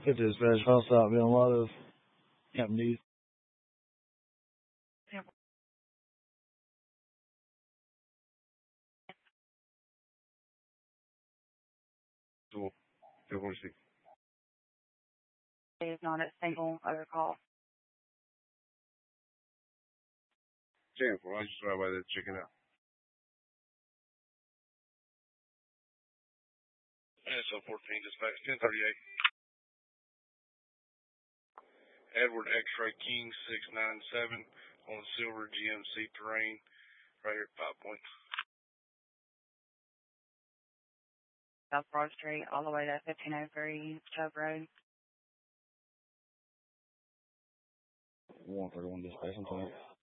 Get this dispatch. I'll stop being a lot of Captain D's. Cool. 246. Is not a single other call. 10-4. I just right by there checking out. SO 14 dispatch 1038. Edward X-Ray King 697 on silver GMC terrain right here at 5 Point. South Broad Street all the way to 1503 Chubb Road. 131 dispatch. I'm sorry.